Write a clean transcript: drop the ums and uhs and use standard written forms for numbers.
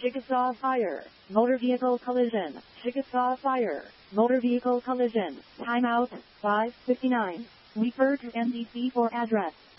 Chickasaw Fire. Motor vehicle collision. Chickasaw Fire. Motor vehicle collision. Timeout. 5:59. Refer to NBC for address.